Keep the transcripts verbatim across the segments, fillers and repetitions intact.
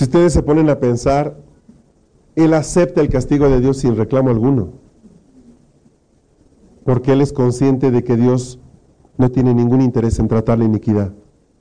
Si ustedes se ponen a pensar, Él acepta el castigo de Dios sin reclamo alguno, porque Él es consciente de que Dios no tiene ningún interés en tratar la iniquidad.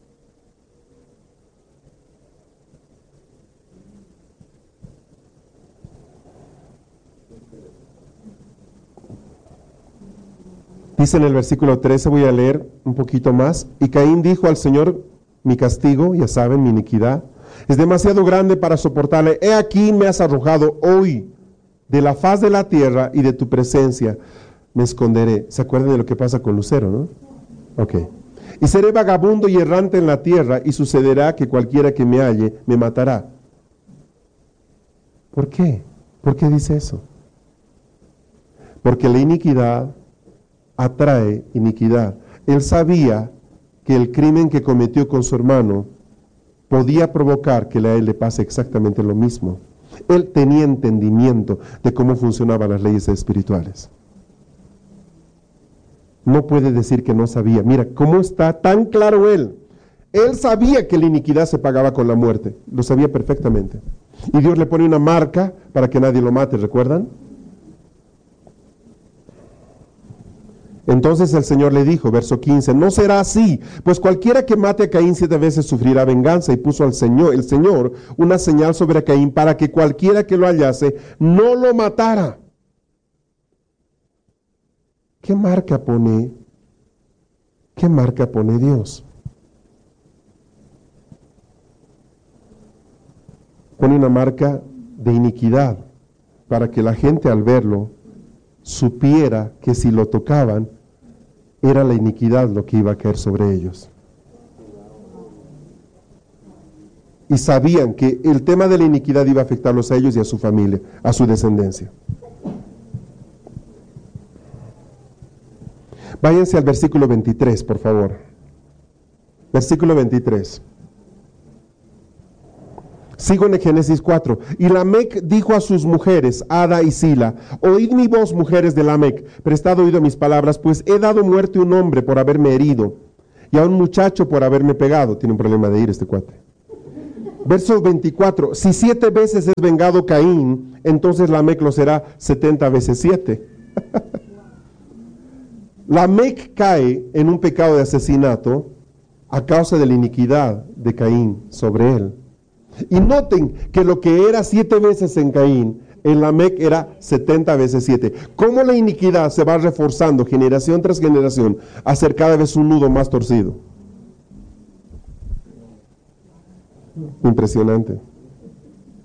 Dice en el versículo trece, voy a leer un poquito más, y Caín dijo al Señor, mi castigo, ya saben, mi iniquidad, es demasiado grande para soportarle. He aquí me has arrojado hoy de la faz de la tierra y de tu presencia me esconderé. ¿Se acuerdan de lo que pasa con Lucero, no? Ok. Y seré vagabundo y errante en la tierra, y sucederá que cualquiera que me halle me matará. ¿Por qué? ¿Por qué dice eso? Porque la iniquidad atrae iniquidad. Él sabía que el crimen que cometió con su hermano podía provocar que a él le pase exactamente lo mismo. Él tenía entendimiento de cómo funcionaban las leyes espirituales. No puede decir que no sabía. Mira, cómo está tan claro él. Él sabía que la iniquidad se pagaba con la muerte. Lo sabía perfectamente. Y Dios le pone una marca para que nadie lo mate, ¿recuerdan? Entonces el Señor le dijo, verso quince, no será así, pues cualquiera que mate a Caín siete veces sufrirá venganza. Y puso al Señor, el Señor una señal sobre Caín para que cualquiera que lo hallase no lo matara. ¿Qué marca pone? ¿Qué marca pone Dios? Pone una marca de iniquidad para que la gente al verlo supiera que si lo tocaban era la iniquidad lo que iba a caer sobre ellos. Y sabían que el tema de la iniquidad iba a afectarlos a ellos y a su familia, a su descendencia. Váyanse al versículo veintitrés, por favor. Versículo veintitrés. Sigo en Génesis cuatro. Y Lamec dijo a sus mujeres, Ada y Sila, oíd mi voz, mujeres de Lamec, prestad oído a mis palabras, pues he dado muerte a un hombre por haberme herido, y a un muchacho por haberme pegado. Tiene un problema de ir este cuate. Verso veinticuatro. Si siete veces es vengado Caín, entonces Lamec lo será setenta veces siete. Lamec cae en un pecado de asesinato a causa de la iniquidad de Caín sobre él. Y noten que lo que era siete veces en Caín, en Lamec era setenta veces siete. Cómo la iniquidad se va reforzando generación tras generación a ser cada vez un nudo más torcido. Impresionante.